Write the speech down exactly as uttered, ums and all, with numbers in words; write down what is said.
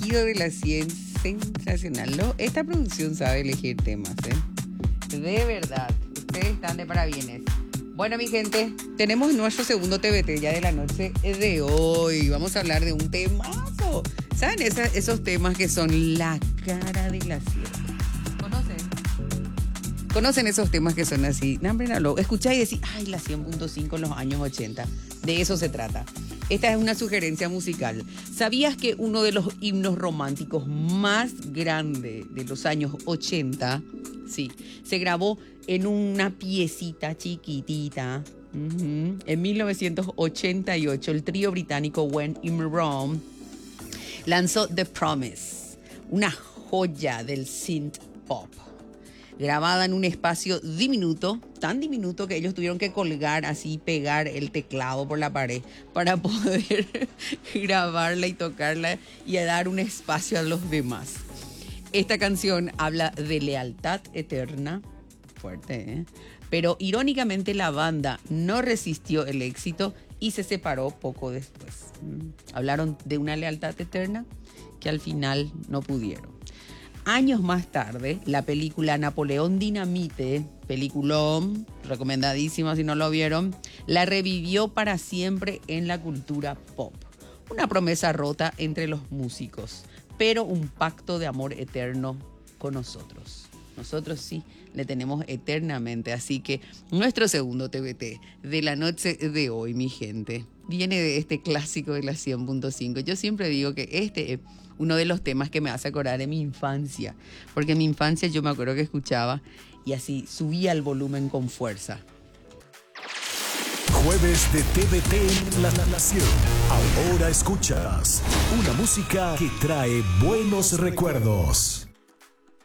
elegido de la cien, sensacional. Lo, esta producción sabe elegir temas, ¿eh? De verdad, ustedes están de parabienes. Bueno, mi gente, tenemos nuestro segundo T B T ya de la noche de hoy. Vamos a hablar de un temazo. ¿Saben Esa, esos temas que son la cara de la sierra? ¿Conocen? ¿Conocen esos temas que son así? No, hombre, no, escucháis y decís, ay, la cien punto cinco en los años ochenta. De eso se trata. Esta es una sugerencia musical. ¿Sabías que uno de los himnos románticos más grandes de los años ochenta, sí, se grabó en una piecita chiquitita? Uh-huh. En mil novecientos ochenta y ocho, el trío británico When in Rome lanzó The Promise, una joya del synth pop, grabada en un espacio diminuto, tan diminuto que ellos tuvieron que colgar así, pegar el teclado por la pared para poder grabarla y tocarla y dar un espacio a los demás. Esta canción habla de lealtad eterna, fuerte, ¿eh? Pero irónicamente la banda no resistió el éxito y se separó poco después. Hablaron de una lealtad eterna que al final no pudieron. Años más tarde, la película Napoleón Dynamite, peliculón, recomendadísima si no lo vieron, la revivió para siempre en la cultura pop. Una promesa rota entre los músicos, pero un pacto de amor eterno con nosotros. Nosotros sí le tenemos eternamente, así que nuestro segundo T B T de la noche de hoy, mi gente, viene de este clásico de la cien punto cinco. Yo siempre digo que este es uno de los temas que me hace acordar de mi infancia, porque en mi infancia yo me acuerdo que escuchaba y así subía el volumen con fuerza. Jueves de T B T en La Nación. Ahora escuchas una música que trae buenos recuerdos.